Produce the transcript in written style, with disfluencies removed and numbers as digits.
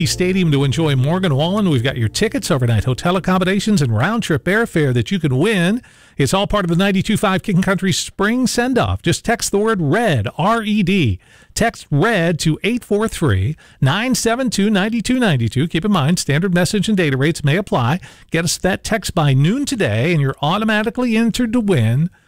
Stadium to enjoy Morgan Wallen. We've got your tickets, overnight hotel accommodations, and round-trip airfare that you can win. It's all part of the 92.5 King Country Spring Send-Off. Just text the word RED, R-E-D. Text RED to 843-972-9292. Keep in mind, standard message and data rates may apply. Get us that text by noon today, and you're automatically entered to win